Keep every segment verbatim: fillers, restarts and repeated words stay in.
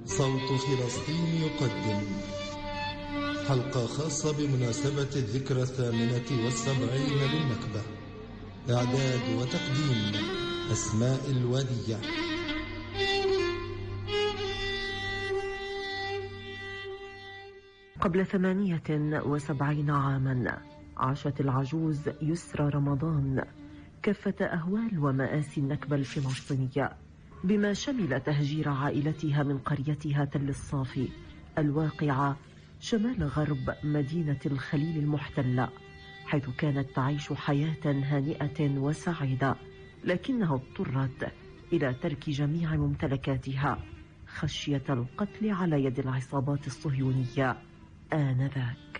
صوت فلسطين يقدم حلقة خاصة بمناسبة الذكرى الثامنة والسبعين للنكبة. إعداد وتقديم أسماء الودية. قبل ثمانية وسبعين عاما عاشت العجوز يسرى رمضان كافة أهوال ومآسي النكبة الفلسطينية، بما شمل تهجير عائلتها من قريتها تل الصافي الواقعة شمال غرب مدينة الخليل المحتلة، حيث كانت تعيش حياة هانئة وسعيدة، لكنها اضطرت إلى ترك جميع ممتلكاتها خشية القتل على يد العصابات الصهيونية آنذاك.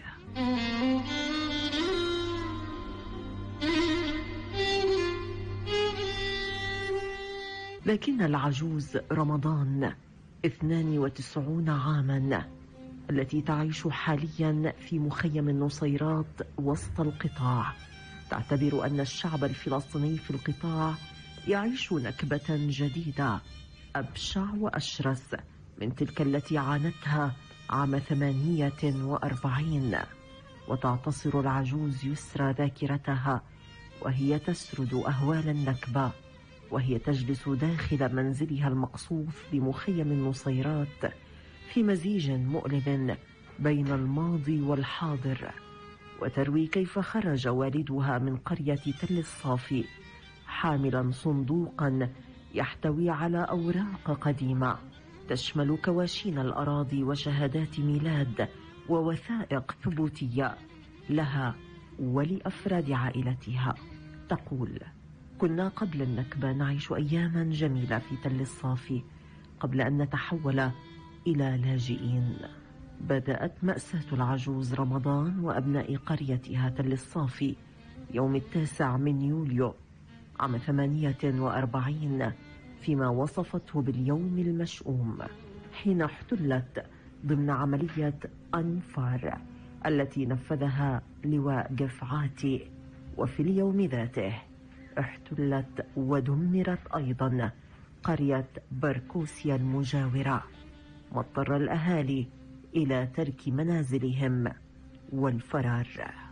لكن العجوز رمضان اثنان وتسعين عاما التي تعيش حاليا في مخيم النصيرات وسط القطاع تعتبر أن الشعب الفلسطيني في القطاع يعيش نكبة جديدة أبشع وأشرس من تلك التي عانتها عام ثمانية وأربعين. وتعتصر العجوز يسرى ذاكرتها وهي تسرد أهوال النكبة، وهي تجلس داخل منزلها المقصوف بمخيم النصيرات في مزيج مؤلم بين الماضي والحاضر، وتروي كيف خرج والدها من قرية تل الصافي حاملا صندوقا يحتوي على أوراق قديمة تشمل كواشين الأراضي وشهادات ميلاد ووثائق ثبوتية لها ولأفراد عائلتها. تقول: كنا قبل النكبة نعيش أياما جميلة في تل الصافي قبل أن نتحول إلى لاجئين. بدأت مأساة العجوز رمضان وأبناء قريتها تل الصافي يوم التاسع من يوليو عام ثمانية وأربعين، فيما وصفته باليوم المشؤوم، حين احتلت ضمن عملية أنفار التي نفذها لواء قفعاتي. وفي اليوم ذاته احتلت ودمرت أيضا قرية بركوسيا المجاورة، واضطر الأهالي إلى ترك منازلهم والفرار.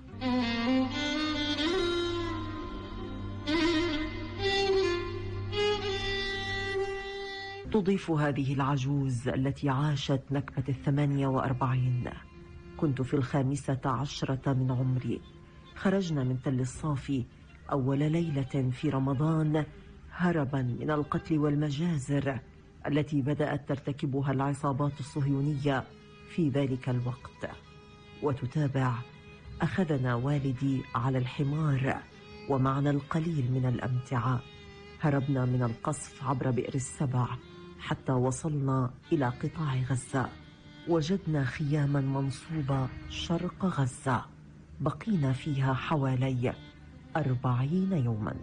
تضيف هذه العجوز التي عاشت نكبة الثمانية وأربعين: كنت في الخامسة عشرة من عمري، خرجنا من تل الصافي أول ليلة في رمضان هربا من القتل والمجازر التي بدأت ترتكبها العصابات الصهيونية في ذلك الوقت. وتتابع: أخذنا والدي على الحمار ومعنا القليل من الأمتعة، هربنا من القصف عبر بئر السبع حتى وصلنا إلى قطاع غزة، وجدنا خياما منصوبة شرق غزة، بقينا فيها حوالي أربعين يوما.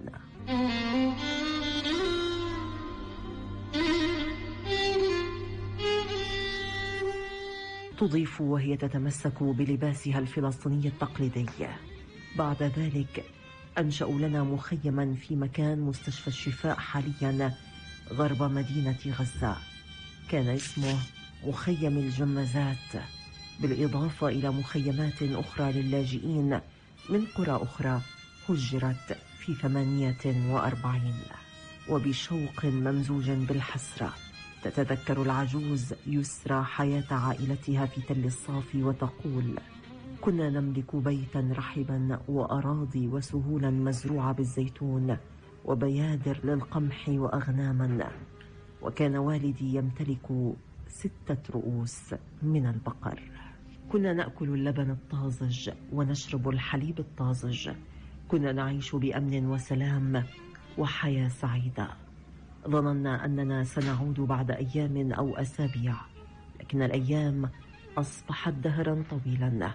تضيف وهي تتمسك بلباسها الفلسطيني التقليدي: بعد ذلك أنشأوا لنا مخيما في مكان مستشفى الشفاء حاليا غرب مدينة غزة، كان اسمه مخيم الجمازات، بالإضافة إلى مخيمات أخرى للاجئين من قرى أخرى هجرت في ثمانية وأربعين. وبشوق ممزوج بالحسرة تتذكر العجوز يسرى حياة عائلتها في تل الصافي وتقول: كنا نملك بيتا رحبا وأراضي وسهولا مزروعة بالزيتون وبيادر للقمح وأغناما، وكان والدي يمتلك ستة رؤوس من البقر. كنا نأكل اللبن الطازج ونشرب الحليب الطازج، كنا نعيش بأمن وسلام وحياة سعيدة. ظننا أننا سنعود بعد أيام أو أسابيع، لكن الأيام أصبحت دهرا طويلا